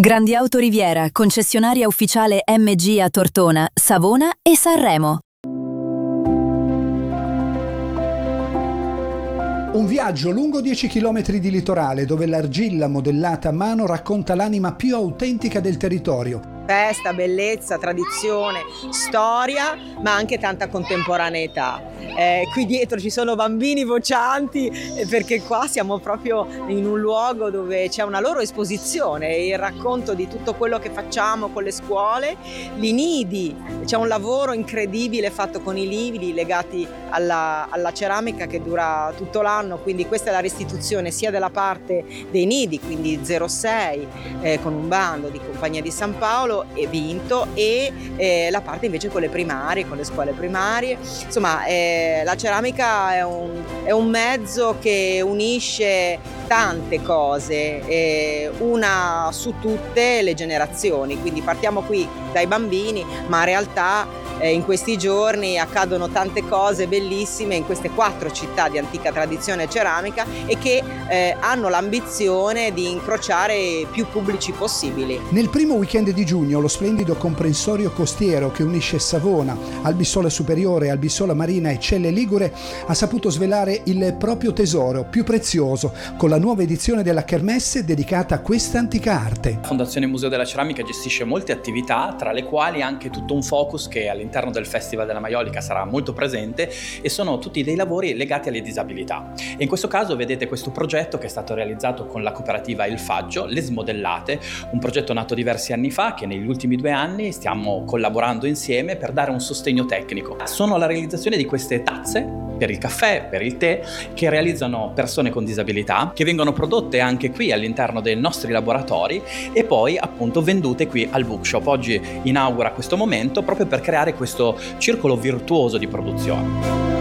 Grandi Auto Riviera, concessionaria ufficiale MG a Tortona, Savona e Sanremo. Un viaggio lungo 10 km di litorale dove l'argilla modellata a mano racconta l'anima più autentica del territorio. Festa, bellezza, tradizione, storia, ma anche tanta contemporaneità. Qui dietro ci sono bambini vocianti perché qua siamo proprio in un luogo dove c'è una loro esposizione, il racconto di tutto quello che facciamo con le scuole, i nidi, c'è un lavoro incredibile fatto con i lividi legati alla ceramica che dura tutto l'anno, quindi questa è la restituzione sia della parte dei nidi, quindi 06 con un bando di Compagnia di San Paolo e vinto, e la parte invece con le primarie, con le scuole primarie. Insomma, la ceramica è un mezzo che unisce tante cose, una su tutte le generazioni, quindi partiamo qui dai bambini, ma in realtà in questi giorni accadono tante cose bellissime in queste 4 città di antica tradizione ceramica e che hanno l'ambizione di incrociare più pubblici possibili. Nel primo weekend di giugno lo splendido comprensorio costiero che unisce Savona, Albissola Superiore, Albissola Marina e Celle Ligure ha saputo svelare il proprio tesoro più prezioso con la nuova edizione della Kermesse dedicata a questa antica arte. La Fondazione Museo della Ceramica gestisce molte attività, tra le quali anche tutto un focus che all'interno del Festival della Maiolica sarà molto presente, e sono tutti dei lavori legati alle disabilità. E in questo caso vedete questo progetto che è stato realizzato con la cooperativa Il Faggio, Le Smodellate, un progetto nato diversi anni fa che negli ultimi 2 anni stiamo collaborando insieme per dare un sostegno tecnico. Sono la realizzazione di queste tazze per il caffè, per il tè, che realizzano persone con disabilità, che vengono prodotte anche qui all'interno dei nostri laboratori e poi appunto vendute qui al Bookshop. Oggi inaugura questo momento proprio per creare questo circolo virtuoso di produzione.